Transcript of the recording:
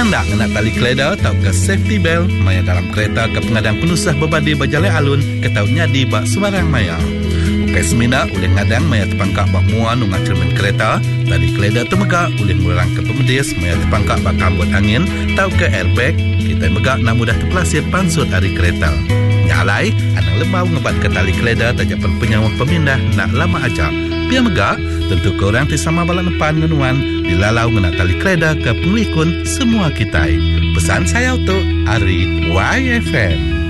Pengandak nak tali keleda tau ke safety belt maya dalam kereta ke pengadang penusah berbadi berjalai alun ke tau nyadi bak sembarang maya. Ukai semina oleh ngadang maya terpangkak bak muan nunga cermin kereta, tali keleda temegak oleh ngurang ke pemedis maya terpangkak bak kambut angin tau ke airbag, kita megak nak mudah terpelasir pansut hari kereta. Nyalai, anang lembau ngebat ke tali keleda tajapan penyawang pemindah nak lama ajak. Pia megak, tentu korang tisama balak depan ngenuan dilalau ngenak tali keleda ke penglikun semua kitai. Pesan saya untuk Ari YFM.